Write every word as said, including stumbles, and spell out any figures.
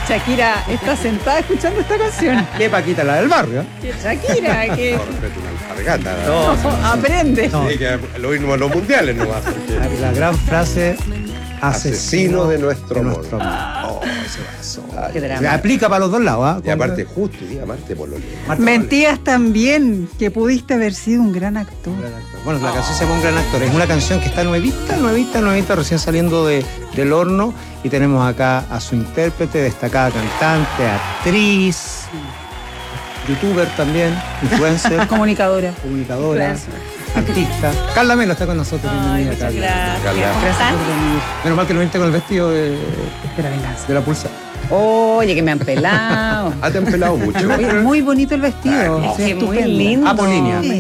Shakira está sentada escuchando esta canción. ¿Qué Paquita, la del barrio? Que Shakira, que Correte una alpargata. No. aprende. No. Sí, que lo oímos en los mundiales nomás. porque- La, la gran frase, Asesino de nuestro amor. nuestro amor. Oh, ese vaso. Ay, Qué drama. aplica para los dos lados, ¿ah? Y aparte, justo y día Marte Pololeo. Marta Mentías también que pudiste haber sido un gran actor. Un gran actor. Bueno, la canción se llama Un Gran Actor. Es una canción que está nuevita, nuevita, nuevita, recién saliendo de, del horno. Y tenemos acá a su intérprete, destacada cantante, actriz, youtuber también, influencer, Comunicadora. comunicadora, Influencer. artista. Carla Melo está con nosotros. Ay, Bienvenida, muchas Carla. gracias. Carla. ¿Cómo Gracias están? por venir. Menos mal que no viniste con el vestido de, De la venganza. de la pulsa. Oye, que me han pelado. Ah, te han pelado mucho. Muy, muy bonito el vestido. Ah, sí, que muy estupendo. lindo. Apolínea. Sí.